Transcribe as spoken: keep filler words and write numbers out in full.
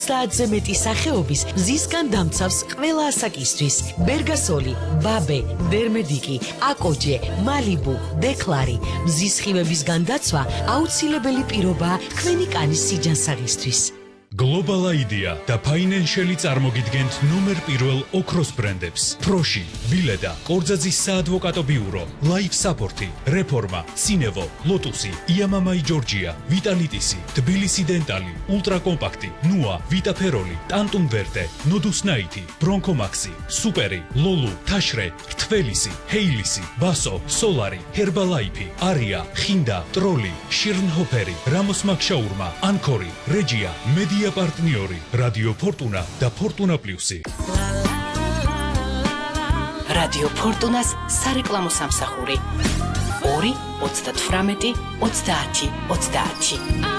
ოცდაათზე მეტი სახეობის მზისგან დამცავს ყველა ასაკისთვის. ბერგასოლი, ბაბე, დერმედიკი, აკოჯე, მალიბუ, დეკლარი. მზის სხივების განდაცვა აუცილებელი პირობაა თქვენი კანის სიჯანსაღისთვის. Global Idea და Financial წარმოგიდგენთ ნომერ პირველ ოქროს ბრენდებს. Proshi, Vileda, კორძაძის საადვოკატო ბიურო, Life Support, Reforma, Cinevo, Lotus, Iamamai Georgia, Vitalitisi, Tbilisi Dentali, Ultra Compact, Nua, Vita Feroli, Tantum Verde, Nodus Night, Bronco Maxi, Superi, Lolu, Tashre, Rtvelisi, Heilisi, Baso, Solari, Herbalife, Aria, Hinda, Trolli, Schirnhoferi, Ramos Makshaurma, Ancori, Regia, Media პარტნიორი რადიო ფორტუნა და ფორტუნა პლუსი. რადიო ფორტუნას სარეკლამო სამსახური ორი ოცდათვრამეტი ოცდაათი ოცდაათი